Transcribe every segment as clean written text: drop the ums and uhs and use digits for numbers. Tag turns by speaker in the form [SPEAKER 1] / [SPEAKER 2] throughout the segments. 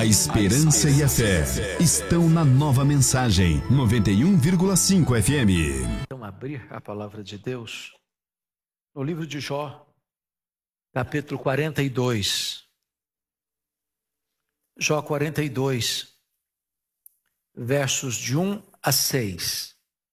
[SPEAKER 1] esperança e a fé estão na Nova Mensagem 91,5 FM.
[SPEAKER 2] Então, abrir a palavra de Deus no livro de Jó, capítulo 42. Jó 42, versos de 1 a 6.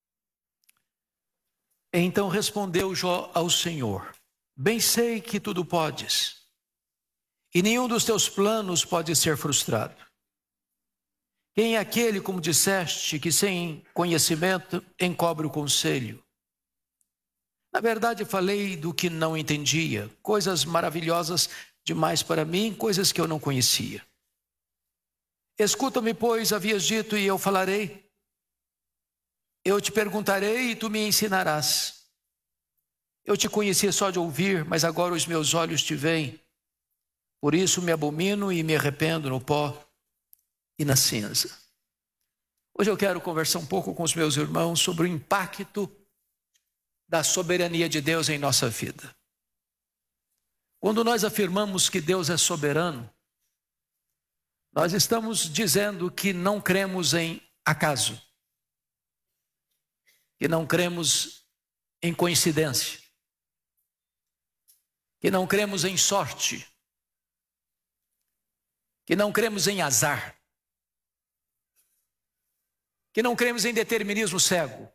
[SPEAKER 2] Então respondeu Jó ao Senhor: bem sei que tudo podes, e nenhum dos teus planos pode ser frustrado. Quem é aquele, como disseste, que sem conhecimento encobre o conselho? Na verdade, falei do que não entendia, coisas maravilhosas demais para mim, coisas que eu não conhecia. Escuta-me, pois, havias dito, e eu falarei. Eu te perguntarei e tu me ensinarás. Eu te conhecia só de ouvir, mas agora os meus olhos te veem. Por isso me abomino e me arrependo no pó e na cinza. Hoje eu quero conversar um pouco com os meus irmãos sobre o impacto da soberania de Deus em nossa vida. Quando nós afirmamos que Deus é soberano, nós estamos dizendo que não cremos em acaso, que não cremos em coincidência, que não cremos em sorte, que não cremos em azar, que não cremos em determinismo cego,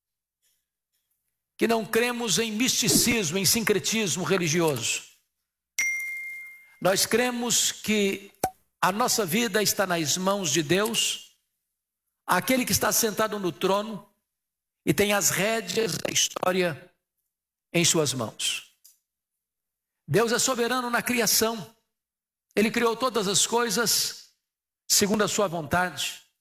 [SPEAKER 2] que não cremos em misticismo, em sincretismo religioso. Nós cremos que a nossa vida está nas mãos de Deus, aquele que está sentado no trono e tem as rédeas da história em suas mãos. Deus é soberano na criação. Ele criou todas as coisas segundo a sua vontade.